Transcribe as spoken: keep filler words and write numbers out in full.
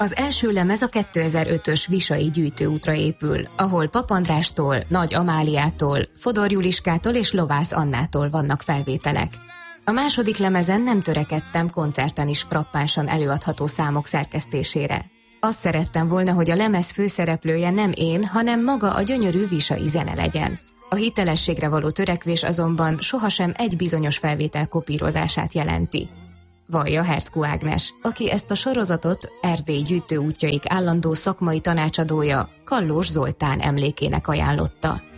Az első lemez a kétezer-ötös Visai gyűjtőútra épül, ahol Pap Andrástól, Nagy Amáliától, Fodor Juliskától és Lovász Annától vannak felvételek. A második lemezen nem törekedtem koncerten is frappánsan előadható számok szerkesztésére. Azt szerettem volna, hogy a lemez főszereplője nem én, hanem maga a gyönyörű visai zene legyen. A hitelességre való törekvés azonban sohasem egy bizonyos felvétel kopírozását jelenti. Vallja Herczkó Ágnes, aki ezt a sorozatot Erdély gyűjtőútjaik állandó szakmai tanácsadója, Kallós Zoltán emlékének ajánlotta.